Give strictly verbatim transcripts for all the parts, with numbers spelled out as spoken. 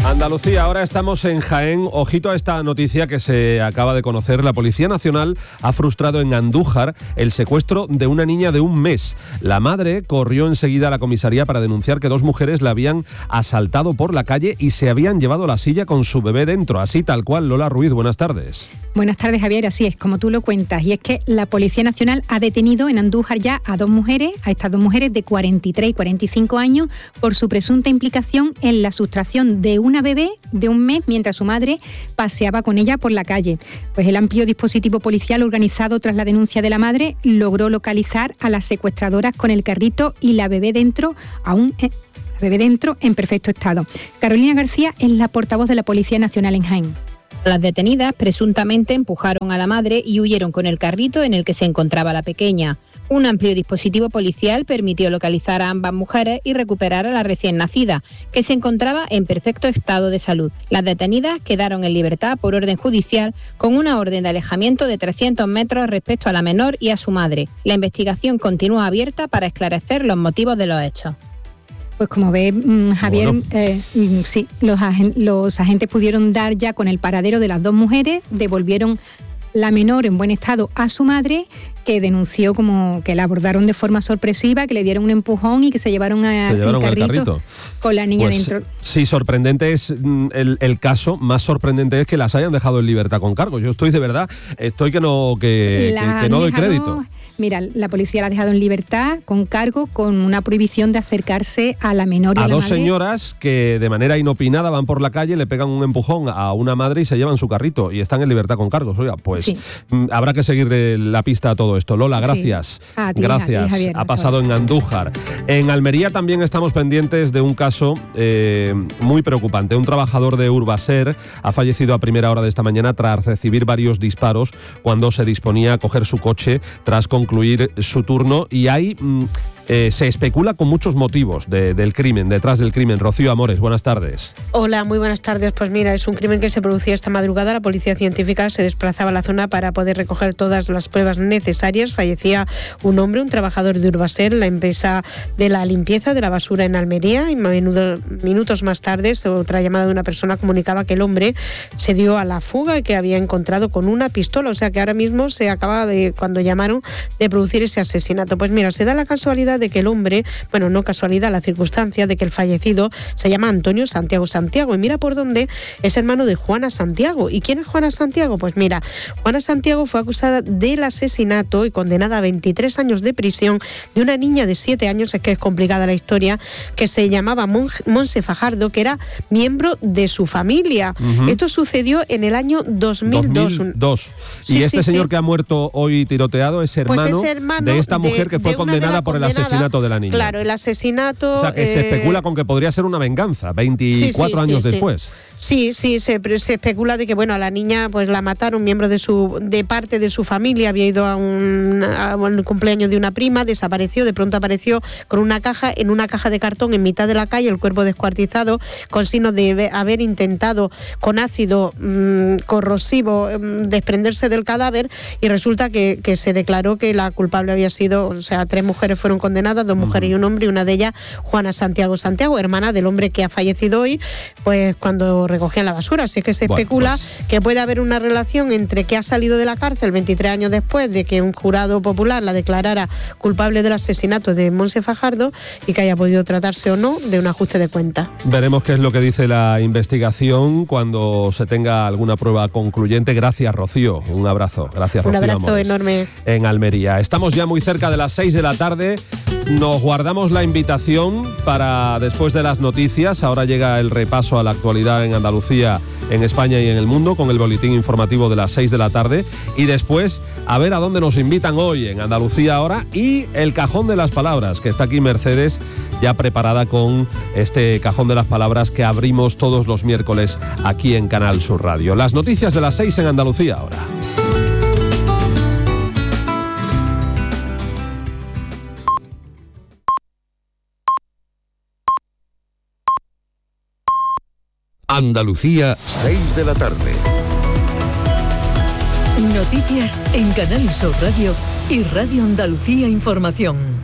Andalucía, ahora estamos en Jaén. Ojito a esta noticia que se acaba de conocer. La Policía Nacional ha frustrado en Andújar el secuestro de una niña de un mes. La madre corrió enseguida a la comisaría para denunciar que dos mujeres la habían asaltado por la calle y se habían llevado la silla con su bebé dentro. Así tal cual. Lola Ruiz, buenas tardes. Buenas tardes, Javier. Así es, como tú lo cuentas. Y es que la Policía Nacional ha detenido en Andújar ya a dos mujeres, a estas dos mujeres de cuarenta y tres y cuarenta y cinco años, por su presunta implicación en la sustracción de una bebé de un mes mientras su madre paseaba con ella por la calle. Pues el amplio dispositivo policial organizado tras la denuncia de la madre logró localizar a las secuestradoras con el carrito y la bebé dentro, aún eh, la bebé dentro en perfecto estado. Carolina García es la portavoz de la Policía Nacional en Jaén. Las detenidas presuntamente empujaron a la madre y huyeron con el carrito en el que se encontraba la pequeña. Un amplio dispositivo policial permitió localizar a ambas mujeres y recuperar a la recién nacida, que se encontraba en perfecto estado de salud. Las detenidas quedaron en libertad por orden judicial con una orden de alejamiento de trescientos metros respecto a la menor y a su madre. La investigación continúa abierta para esclarecer los motivos de los hechos. Pues como ve, Javier, bueno. eh, sí, los, agen- los agentes pudieron dar ya con el paradero de las dos mujeres, devolvieron la menor en buen estado a su madre, que denunció como que la abordaron de forma sorpresiva, que le dieron un empujón y que se llevaron, a, se llevaron el carrito, carrito con la niña pues, dentro. Sí, sorprendente es el, el caso, más sorprendente es que las hayan dejado en libertad con cargo. Yo estoy de verdad, estoy que no, que, que, que no doy dejado, crédito. Mira, la policía la ha dejado en libertad con cargo, con una prohibición de acercarse a la menor y a, a la dos madre. Señoras que de manera inopinada van por la calle, le pegan un empujón a una madre y se llevan su carrito y están en libertad con cargos. Oiga, pues sí. Habrá que seguir la pista a todo esto. Lola, gracias. Sí. A ti, gracias. A ti, Javier, ha pasado en Andújar. En Almería también estamos pendientes de un caso eh, muy preocupante. Un trabajador de Urbaser ha fallecido a primera hora de esta mañana tras recibir varios disparos cuando se disponía a coger su coche tras concluir su turno, y hay mmm, eh, se especula con muchos motivos de, del crimen, detrás del crimen. Rocío Amores, buenas tardes. Hola, muy buenas tardes. Pues mira, es un crimen que se producía esta madrugada. La policía científica se desplazaba a la zona para poder recoger todas las pruebas necesarias. Fallecía un hombre, un trabajador de Urbaser, la empresa de la limpieza de la basura en Almería, y menudo, minutos más tarde otra llamada de una persona comunicaba que el hombre se dio a la fuga y que había encontrado con una pistola. O sea que ahora mismo se acaba de, cuando llamaron, de producir ese asesinato. Pues mira, se da la casualidad de que el hombre, bueno, no casualidad, la circunstancia de que el fallecido se llama Antonio Santiago Santiago, y mira por dónde, es hermano de Juana Santiago. ¿Y quién es Juana Santiago? Pues mira, Juana Santiago fue acusada del asesinato y condenada a veintitrés años de prisión de una niña de siete años, es que es complicada la historia, que se llamaba Mon- Monse Fajardo, que era miembro de su familia. Uh-huh. Esto sucedió en el año dos mil dos. dos mil dos. Sí, y este sí, señor sí. que ha muerto hoy tiroteado es hermano, pues es hermano de esta mujer de, que fue condenada por el asesinato de la niña. Claro, el asesinato... O sea, que eh... se especula con que podría ser una venganza, veinticuatro sí, sí, años sí, después. Sí, sí, se, se especula de que, bueno, a la niña pues la mataron, miembro de su de parte de su familia, había ido a un, a un cumpleaños de una prima, desapareció, de pronto apareció con una caja, en una caja de cartón en mitad de la calle, el cuerpo descuartizado, con signos de haber intentado con ácido mmm, corrosivo mmm, desprenderse del cadáver, y resulta que, que se declaró que la culpable había sido, o sea, tres mujeres fueron condenadas, dos mujeres uh-huh. y un hombre, y una de ellas, Juana Santiago Santiago, hermana del hombre que ha fallecido hoy, pues cuando recogían la basura. Así que se bueno, especula pues... que puede haber una relación entre que ha salido de la cárcel veintitrés años después de que un jurado popular la declarara culpable del asesinato de Monse Fajardo, y que haya podido tratarse o no de un ajuste de cuentas. Veremos qué es lo que dice la investigación cuando se tenga alguna prueba concluyente. Gracias, Rocío. Un abrazo. Gracias, Rocío. Un abrazo Amores, enorme. En Almería. Estamos ya muy cerca de las seis de la tarde. Nos guardamos la invitación para después de las noticias. Ahora llega el repaso a la actualidad en Andalucía, en España y en el mundo, con el boletín informativo de las seis de la tarde. Y después, a ver a dónde nos invitan hoy en Andalucía ahora, y el cajón de las palabras, que está aquí Mercedes, ya preparada con este cajón de las palabras que abrimos todos los miércoles aquí en Canal Sur Radio. Las noticias de las seis en Andalucía ahora. Andalucía, seis de la tarde. Noticias en Canal Sur Radio y Radio Andalucía Información.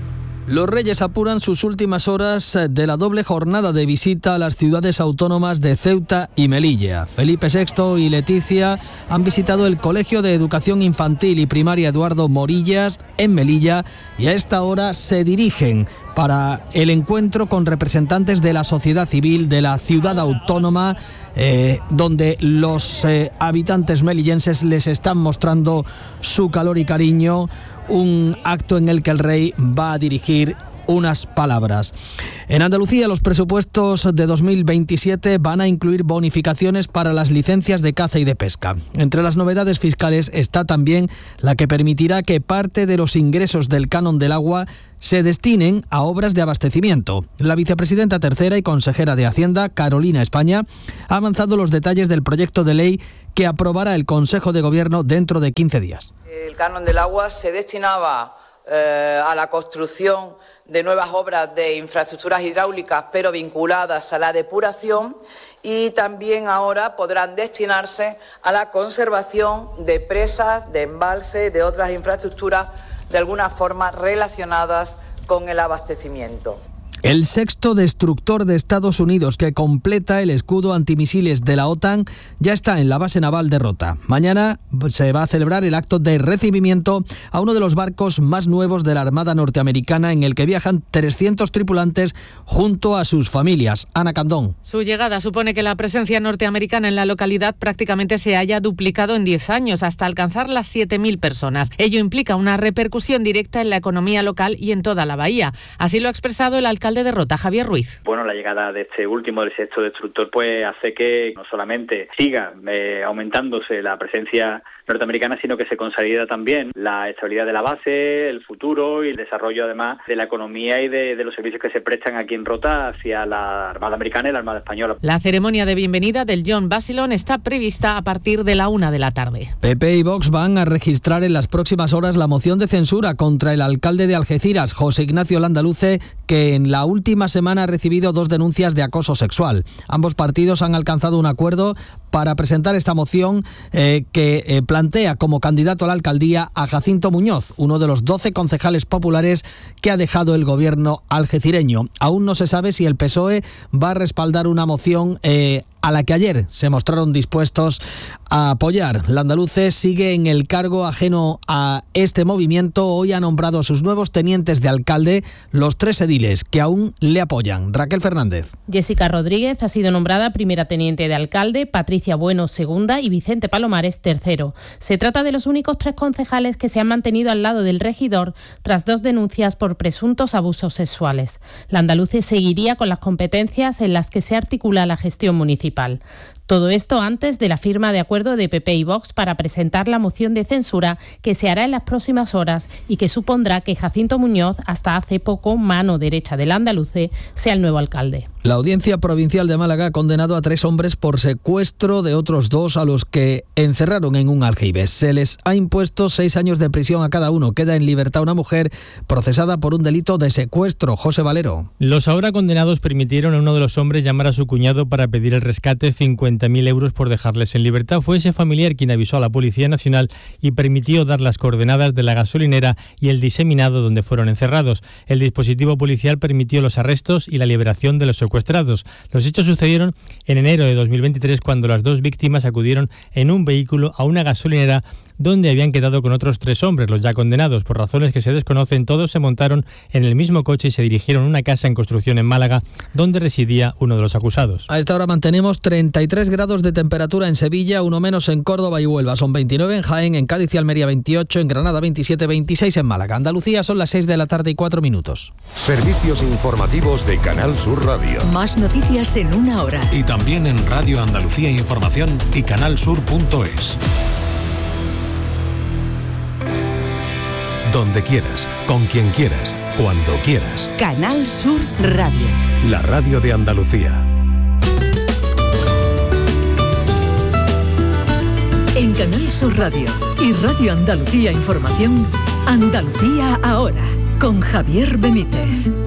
Los Reyes apuran sus últimas horas de la doble jornada de visita a las ciudades autónomas de Ceuta y Melilla. Felipe sexto y Leticia han visitado el Colegio de Educación Infantil y Primaria Eduardo Morillas en Melilla y a esta hora se dirigen para el encuentro con representantes de la sociedad civil de la ciudad autónoma, eh, donde los eh, habitantes melillenses les están mostrando su calor y cariño. Un acto en el que el rey va a dirigir unas palabras. En Andalucía, los presupuestos de dos mil veintisiete van a incluir bonificaciones para las licencias de caza y de pesca. Entre las novedades fiscales está también la que permitirá que parte de los ingresos del canon del agua se destinen a obras de abastecimiento. La vicepresidenta tercera y consejera de Hacienda, Carolina España, ha avanzado los detalles del proyecto de ley que aprobará el Consejo de Gobierno dentro de quince días. El canon del agua se destinaba eh, a la construcción de nuevas obras de infraestructuras hidráulicas, pero vinculadas a la depuración, y también ahora podrán destinarse a la conservación de presas, de embalses, de otras infraestructuras de alguna forma relacionadas con el abastecimiento. El sexto destructor de Estados Unidos que completa el escudo antimisiles de la OTAN ya está en la base naval de Rota. Mañana se va a celebrar el acto de recibimiento a uno de los barcos más nuevos de la Armada norteamericana, en el que viajan trescientos tripulantes junto a sus familias. Ana Candón. Su llegada supone que la presencia norteamericana en la localidad prácticamente se haya duplicado en diez años, hasta alcanzar las siete mil personas. Ello implica una repercusión directa en la economía local y en toda la bahía. Así lo ha expresado el alcalde de Rota, Javier Ruiz. Bueno, la llegada de este último, del sexto destructor, pues hace que no solamente siga eh, aumentándose la presencia norteamericana, sino que se consolida también la estabilidad de la base, el futuro y el desarrollo, además, de la economía y de, de los servicios que se prestan aquí en Rota hacia la Armada Americana y la Armada Española. La ceremonia de bienvenida del John Basildon está prevista a partir de la una de la tarde. P P y Vox van a registrar en las próximas horas la moción de censura contra el alcalde de Algeciras, José Ignacio Landaluce, que en la última semana ha recibido dos denuncias de acoso sexual. Ambos partidos han alcanzado un acuerdo para presentar esta moción eh, que eh, plantea como candidato a la alcaldía a Jacinto Muñoz, uno de los doce concejales populares que ha dejado el gobierno algecireño. Aún no se sabe si el P S O E va a respaldar una moción eh, a la que ayer se mostraron dispuestos a apoyar. Landaluce sigue en el cargo ajeno a este movimiento. Hoy ha nombrado a sus nuevos tenientes de alcalde, los tres ediles que aún le apoyan. Raquel Fernández. Jessica Rodríguez ha sido nombrada primera teniente de alcalde, Patricia Bueno segunda y Vicente Palomares tercero. Se trata de los únicos tres concejales que se han mantenido al lado del regidor tras dos denuncias por presuntos abusos sexuales. Landaluce seguiría con las competencias en las que se articula la gestión municipal. Todo esto antes de la firma de acuerdo de P P y Vox para presentar la moción de censura que se hará en las próximas horas y que supondrá que Jacinto Muñoz, hasta hace poco mano derecha del Landaluce, sea el nuevo alcalde. La Audiencia Provincial de Málaga ha condenado a tres hombres por secuestro de otros dos a los que encerraron en un aljibe. Se les ha impuesto seis años de prisión a cada uno. Queda en libertad una mujer procesada por un delito de secuestro. José Valero. Los ahora condenados permitieron a uno de los hombres llamar a su cuñado para pedir el rescate, cincuenta mil euros por dejarles en libertad. Fue ese familiar quien avisó a la Policía Nacional y permitió dar las coordenadas de la gasolinera y el diseminado donde fueron encerrados. El dispositivo policial permitió los arrestos y la liberación de los secuestrados. Los hechos sucedieron en enero de dos mil veintitrés, cuando las dos víctimas acudieron en un vehículo a una gasolinera donde habían quedado con otros tres hombres. Los ya condenados, por razones que se desconocen, todos se montaron en el mismo coche y se dirigieron a una casa en construcción en Málaga, donde residía uno de los acusados. A esta hora mantenemos treinta y tres grados de temperatura en Sevilla, uno menos en Córdoba y Huelva. Son veintinueve en Jaén, en Cádiz y Almería veintiocho, en Granada veintisiete, veintiséis en Málaga. Andalucía, son las seis de la tarde y cuatro minutos. Servicios informativos de Canal Sur Radio. Más noticias en una hora. Y también en Radio Andalucía Información y canalsur punto es. Donde quieras, con quien quieras, cuando quieras. Canal Sur Radio. La radio de Andalucía. En Canal Sur Radio y Radio Andalucía Información, Andalucía ahora, con Javier Benítez.